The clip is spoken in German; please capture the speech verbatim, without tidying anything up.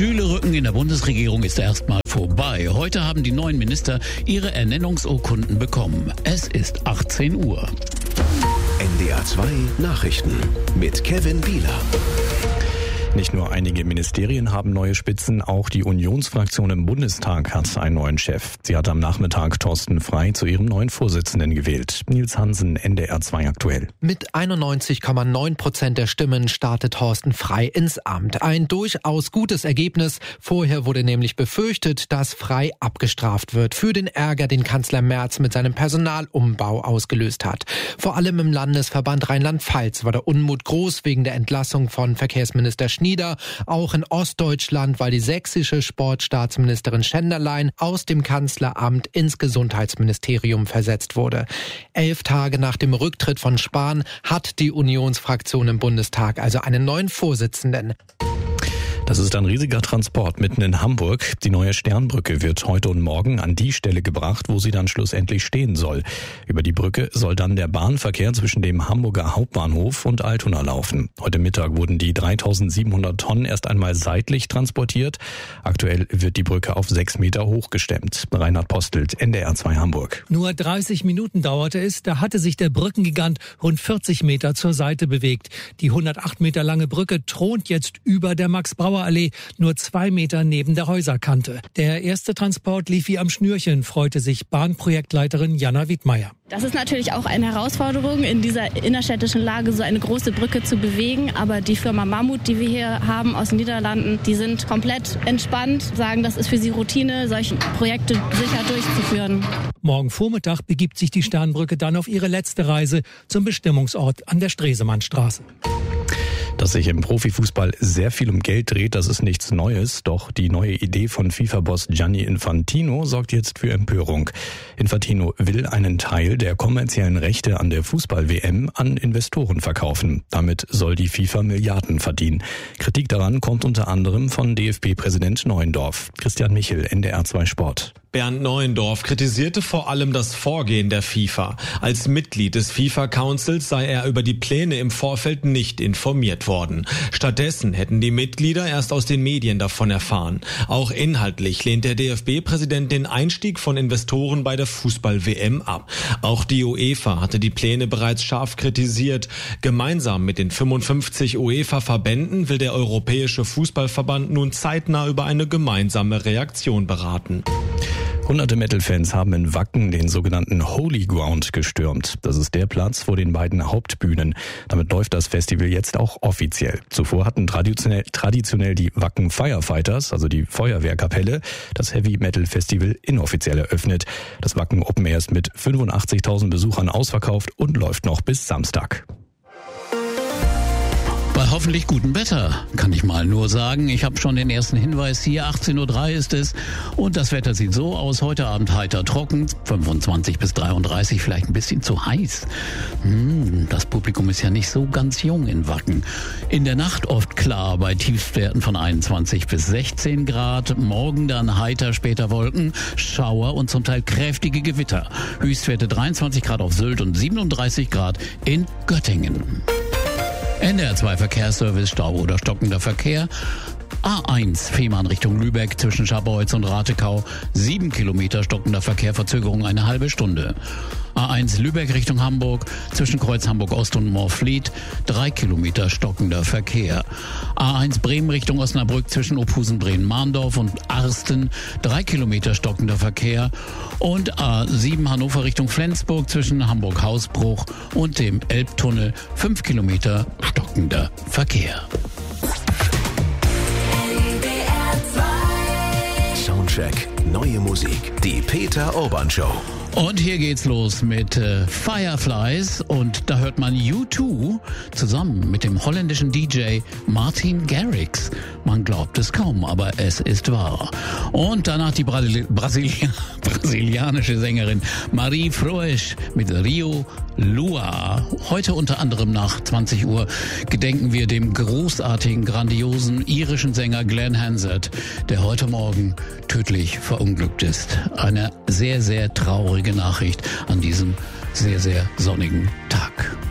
Stühlerücken in der Bundesregierung ist erstmal vorbei. Heute haben die neuen Minister ihre Ernennungsurkunden bekommen. Es ist achtzehn Uhr. N D R zwei Nachrichten mit Kevin Bieler. Nicht nur einige Ministerien haben neue Spitzen, auch die Unionsfraktion im Bundestag hat einen neuen Chef. Sie hat am Nachmittag Thorsten Frey zu ihrem neuen Vorsitzenden gewählt. Nils Hansen, N D R zwei aktuell. Mit einundneunzig Komma neun Prozent der Stimmen startet Thorsten Frey ins Amt. Ein durchaus gutes Ergebnis. Vorher wurde nämlich befürchtet, dass Frey abgestraft wird für den Ärger, den Kanzler Merz mit seinem Personalumbau ausgelöst hat. Vor allem im Landesverband Rheinland-Pfalz war der Unmut groß wegen der Entlassung von Verkehrsminister Schnieder. Auch in Ostdeutschland, weil die sächsische Sportstaatsministerin Schenderlein aus dem Kanzleramt ins Gesundheitsministerium versetzt wurde. Elf Tage nach dem Rücktritt von Spahn hat die Unionsfraktion im Bundestag also einen neuen Vorsitzenden. Das ist ein riesiger Transport mitten in Hamburg. Die neue Sternbrücke wird heute und morgen an die Stelle gebracht, wo sie dann schlussendlich stehen soll. Über die Brücke soll dann der Bahnverkehr zwischen dem Hamburger Hauptbahnhof und Altona laufen. Heute Mittag wurden die dreitausendsiebenhundert Tonnen erst einmal seitlich transportiert. Aktuell wird die Brücke auf sechs Meter hochgestemmt. Reinhard Postelt, N D R zwei Hamburg. Nur dreißig Minuten dauerte es, da hatte sich der Brückengigant rund vierzig Meter zur Seite bewegt. Die hundertacht Meter lange Brücke thront jetzt über der Max-Brauer Allee, nur zwei Meter neben der Häuserkante. Der erste Transport lief wie am Schnürchen, freute sich Bahnprojektleiterin Jana Wiedmeier. Das ist natürlich auch eine Herausforderung, in dieser innerstädtischen Lage so eine große Brücke zu bewegen. Aber die Firma Mammut, die wir hier haben aus den Niederlanden, die sind komplett entspannt, sagen, das ist für sie Routine, solche Projekte sicher durchzuführen. Morgen Vormittag begibt sich die Sternbrücke dann auf ihre letzte Reise zum Bestimmungsort an der Stresemannstraße. Dass sich im Profifußball sehr viel um Geld dreht, das ist nichts Neues. Doch die neue Idee von FIFA-Boss Gianni Infantino sorgt jetzt für Empörung. Infantino will einen Teil der kommerziellen Rechte an der Fußball-W M an Investoren verkaufen. Damit soll die FIFA Milliarden verdienen. Kritik daran kommt unter anderem von D F B-Präsident Neuendorf. Christian Michel, N D R zwei Sport. Bernd Neuendorf kritisierte vor allem das Vorgehen der FIFA. Als Mitglied des FIFA Councils sei er über die Pläne im Vorfeld nicht informiert worden. Stattdessen hätten die Mitglieder erst aus den Medien davon erfahren. Auch inhaltlich lehnt der D F B-Präsident den Einstieg von Investoren bei der Fußball-W M ab. Auch die UEFA hatte die Pläne bereits scharf kritisiert. Gemeinsam mit den fünfundfünfzig UEFA-Verbänden will der Europäische Fußballverband nun zeitnah über eine gemeinsame Reaktion beraten. Hunderte Metal-Fans haben in Wacken den sogenannten Holy Ground gestürmt. Das ist der Platz vor den beiden Hauptbühnen. Damit läuft das Festival jetzt auch offiziell. Zuvor hatten traditionell, traditionell die Wacken Firefighters, also die Feuerwehrkapelle, das Heavy-Metal-Festival inoffiziell eröffnet. Das Wacken Open Air ist mit fünfundachtzigtausend Besuchern ausverkauft und läuft noch bis Samstag. Bei hoffentlich gutem Wetter kann ich mal nur sagen, ich habe schon den ersten Hinweis hier, achtzehn Uhr drei ist es und das Wetter sieht so aus, heute Abend heiter trocken, fünfundzwanzig bis dreiunddreißig, vielleicht ein bisschen zu heiß. Hm, das Publikum ist ja nicht so ganz jung in Wacken. In der Nacht oft klar bei Tiefstwerten von einundzwanzig bis sechzehn Grad, morgen dann heiter, später Wolken, Schauer und zum Teil kräftige Gewitter. Höchstwerte dreiundzwanzig Grad auf Sylt und siebenunddreißig Grad in Göttingen. N D R zwei Verkehrsservice, Stau oder stockender Verkehr. A eins Fehmarn Richtung Lübeck zwischen Scharbeutz und Ratekau. Sieben Kilometer stockender Verkehr, Verzögerung eine halbe Stunde. A eins Lübeck Richtung Hamburg zwischen Kreuz Hamburg Ost und Moorfleet. Drei Kilometer stockender Verkehr. A eins Bremen Richtung Osnabrück zwischen Ophusen, Bremen, Mahndorf und Arsten. Drei Kilometer stockender Verkehr. Und A sieben Hannover Richtung Flensburg zwischen Hamburg Hausbruch und dem Elbtunnel. Fünf Kilometer stockender Verkehr. Soundcheck, neue Musik, die Peter Urban Show. Und hier geht's los mit äh, Fireflies und da hört man U zwei zusammen mit dem holländischen D J Martin Garrix. Man glaubt es kaum, aber es ist wahr. Und danach die Brasil- Brasilia- brasilianische Sängerin Marie Froesch mit Rio Lua. Heute unter anderem nach zwanzig Uhr gedenken wir dem großartigen, grandiosen irischen Sänger Glenn Hansard, der heute Morgen tödlich verunglückt ist. Eine sehr, sehr traurige Nachricht an diesem sehr, sehr sonnigen Tag.